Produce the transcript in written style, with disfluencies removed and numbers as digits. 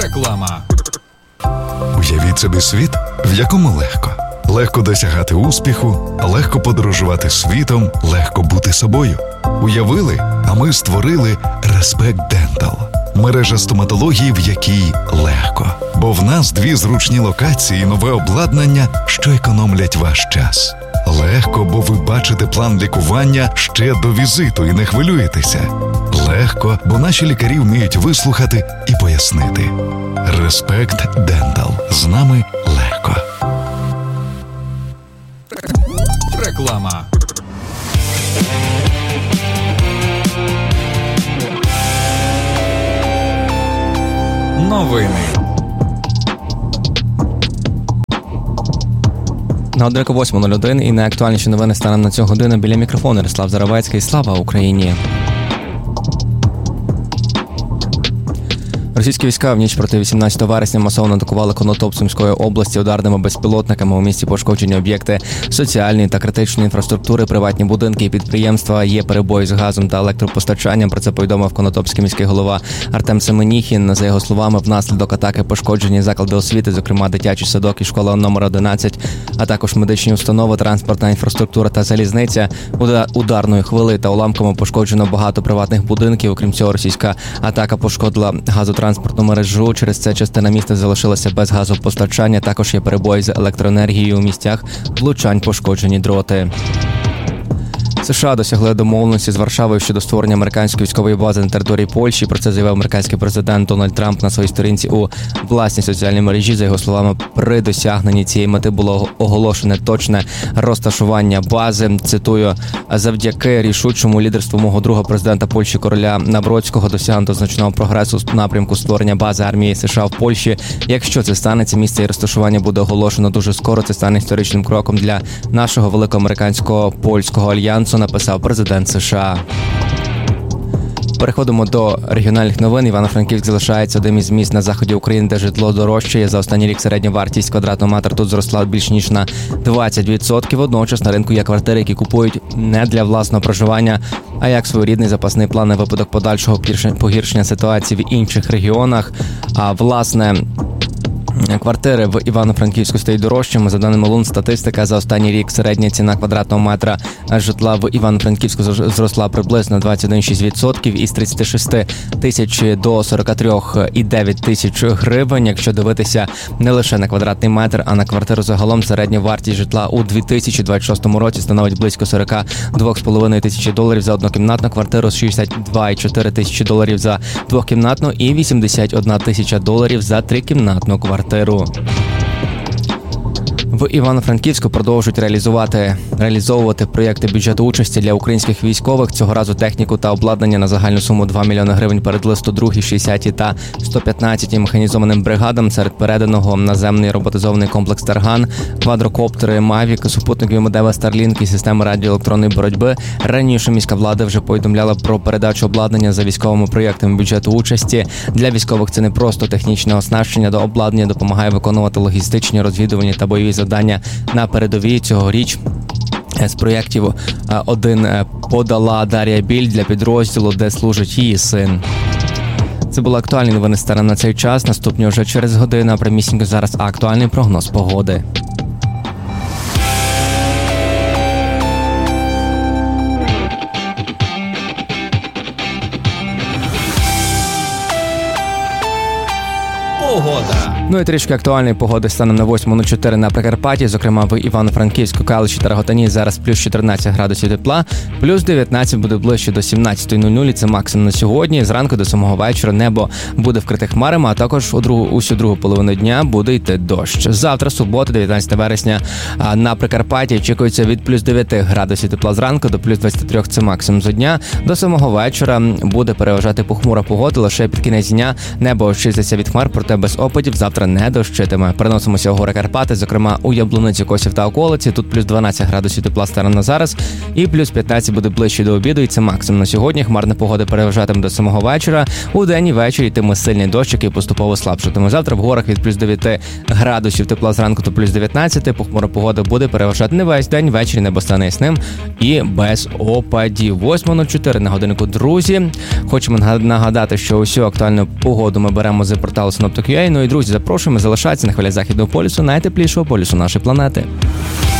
Реклама. Уявіть собі світ, в якому легко. Легко досягати успіху, легко подорожувати світом, легко бути собою. Уявили, а ми створили Respect Dental. Мережа стоматології, в якій легко. Бо в нас 2 зручні локації і нове обладнання, що економлять ваш час. Легко, бо ви бачите план лікування ще до візиту і не хвилюєтеся. Легко, бо наші лікарі вміють вислухати і пояснити. Respect Dental. З нами легко. Реклама. Новини. На годинку 8:01 і найактуальніші новини станом на цю годину. Біля мікрофону Ярослав Заровецький. Слава Україні! Російські війська в ніч проти 18 вересня масово атакували Конотоп Сумської області ударними безпілотниками. У місті пошкоджені об'єкти соціальної та критичної інфраструктури, приватні будинки і підприємства. Є перебої з газом та електропостачанням. Про це повідомив Конотопський міський голова Артем Семеніхін. За його словами, внаслідок атаки пошкоджені заклади освіти, зокрема дитячий садок і школа номер 11, а також медичні установи, транспортна інфраструктура та залізниця. Ударною хвилею та уламками пошкоджено багато приватних будинків. Окрім цього, російська атака пошкодила газотранспортну мережу. Через це частина міста залишилася без газопостачання. Також є перебої з електроенергією у місцях, влучань, пошкоджені дроти. США досягли домовленості з Варшавою щодо створення американської військової бази на території Польщі. Про це заявив американський президент Дональд Трамп на своїй сторінці у власній соціальній мережі. За його словами, при досягненні цієї мети було оголошене точне розташування бази. Цитую: завдяки рішучому лідерству мого друга президента Польщі Короля Навроцького досягнуто значного прогресу в напрямку створення бази армії США в Польщі. Якщо це станеться, місце і розташування буде оголошено дуже скоро. Це стане історичним кроком для нашого великоамериканського польського альянсу, написав президент США. Переходимо до регіональних новин. Івано-Франківськ залишається одним із міст на заході України, де житло дорожчає. За останній рік середня вартість квадратного метра тут зросла більш ніж на 20%. Водночас на ринку є квартири, які купують не для власного проживання, а як своєрідний запасний план на випадок подальшого погіршення ситуації в інших регіонах. А власне, квартири в Івано-Франківську стають дорожчими. За даними Лун статистика, за останній рік середня ціна квадратного метра житла в Івано-Франківську зросла приблизно 21,6% із 36 тисяч до 43,9 тисяч гривень. Якщо дивитися не лише на квадратний метр, а на квартиру загалом, середня вартість житла у 2026 році становить близько 42,5 тисячі доларів за однокімнатну квартиру, 62,4 тисячі доларів за двокімнатну і 81 тисяча доларів за трикімнатну квартиру. В Івано-Франківську продовжують реалізовувати проєкти бюджету участі для українських військових. Цього разу техніку та обладнання на загальну суму 2 мільйони гривень передали 102-й, 60-й та 115-й механізованим бригадам. Серед переданого наземний роботизований комплекс «Тарган», квадрокоптери «Мавік», супутникові модеми «Старлінк» і системи радіоелектронної боротьби. Раніше міська влада вже повідомляла про передачу обладнання за військовими проєктами бюджету участі. Для військових це не просто технічне оснащення, до обладнання допомагає виконувати логістичні, розвідувальні та бойові завдання на передовій. Цьогоріч з проєктів один подала Дар'я Біль для підрозділу, де служить її син. Це були актуальні новини станом на цей час. Наступні вже через годину, а прямісінько зараз актуальний прогноз погоди. Погода. Ну і трішки актуальної погоди станом на 8:04 на Прикарпатті, зокрема в Івано-Франківську, Калуші та Роготині. Зараз плюс 14 градусів тепла, плюс 19 буде ближче до 17:00, це максимум на сьогодні. Зранку до самого вечора небо буде вкрите хмарами, а також усю другу половину дня буде йти дощ. Завтра, субота, 19 вересня, на Прикарпатті очікується від плюс 9 градусів тепла зранку до плюс 23, це максимум за дня. До самого вечора буде переважати похмура погода, лише під кінець дня небо очиститься від хмар, проте без опадів. Завтра завтра не дощитиме. Переносимося у гори Карпати, зокрема у Яблуниці, Косів та околиці. Тут плюс 12 градусів тепла станом на зараз і плюс 15 буде ближче до обіду, і це максимум на сьогодні. Хмарна погода переважатиме до самого вечора. У день і ввечері йтиме сильний дощ, який поступово слабшатиме. Завтра в горах від плюс 9 градусів тепла зранку до плюс 19. Похмура погода буде переважати не весь день, ввечері небо стане ясним і без опадів. 8:04 на годинку, друзі. Хочемо нагадати, що усю актуальну погоду ми беремо з порталу Synoptic.ua. Ну і, друзі, запрошуємо залишатися на хвилях Західного полюсу, найтеплішого полюсу нашої планети.